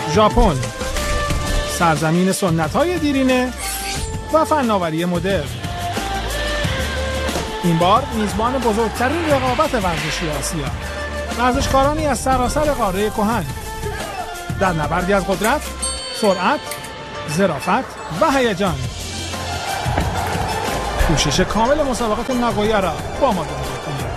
ژاپن، سرزمین سنت‌های دیرینه و فناوری مدرن. این بار میزبان بزرگترین رقابت ورزشی آسیا، ورزشکارانی از سراسر قاره کهن در نبردی از قدرت، سرعت، ظرافت و هیجان. کوشش کامل مسابقات ناگویا را با ما دنبال کنید.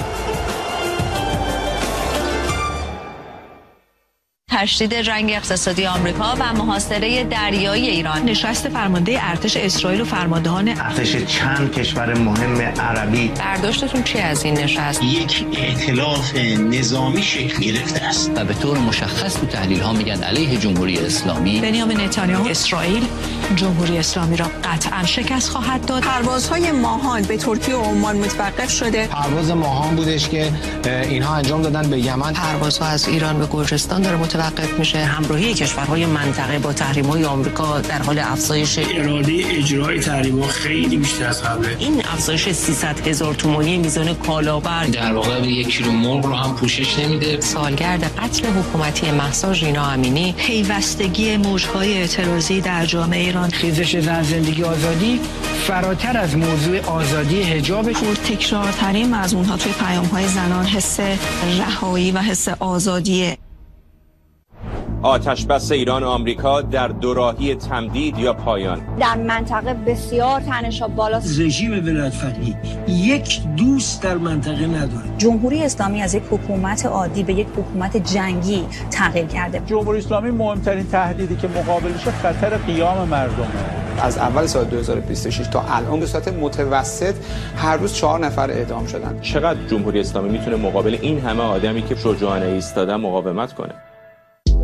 تشدید جنگ اقتصادی آمریکا و محاصره دریایی ایران. نشست فرمانده ارتش اسرائیل و فرماندهان ارتش چند کشور مهم عربی. برداشتتون چی از این نشست؟ یک ائتلاف نظامی شکل گرفته است و به طور مشخص تو تحلیل‌ها میگن علیه جمهوری اسلامی. بنیامین نتانیاهو اسرائیل جمهوری اسلامی را قطعاً شکست خواهد داد. پروازهای ماهان به ترکیه و عمان متوقف شده. پرواز ماهان بودش که اینها انجام دادن به یمن. پروازها از ایران به گرجستان داره متوقف میشه. همراهی کشورهای منطقه با تحریم‌های آمریکا در حال افزایش. اراده اجرای تحریم‌ها خیلی بیشتر از قبله. این افزایش 300,000 تومانی میزان کالابر در واقع به 1 کیلو مرغ رو هم پوشش نمیده. سالگرد قتل حکومتی مهسا ژینا امینی. پیوستگی موج‌های اعتراضی در جامعه ایران. خیزش زن زندگی آزادی فراتر از موضوع آزادی حجاب. پرتکرارترین مضمون‌ها توی پیام‌های زنان حس رهایی و حس آزادیه. آتش‌بس ایران و آمریکا در دوراهی تمدید یا پایان. در منطقه بسیار تنش‌ها بالاست. رژیم ولایت‌فقیه یک دوست در منطقه نداره. جمهوری اسلامی از یک حکومت عادی به یک حکومت جنگی تغییر کرده. جمهوری اسلامی مهمترین تهدیدی که مقابلش خطر قیام مردمه. از اول سال 2026 تا الان به صورت متوسط هر روز 4 نفر اعدام شدن. چقدر جمهوری اسلامی میتونه مقابل این همه آدمی که شجاعانه ایستادن مقاومت کنه؟